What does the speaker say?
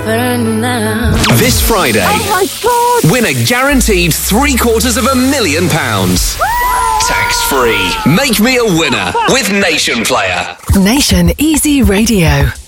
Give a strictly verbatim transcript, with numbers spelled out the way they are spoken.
burn now. This Friday, Oh my God! win a guaranteed three quarters of a million pounds. Tax free. Make me a winner with Nation Player. Nation Easy Radio.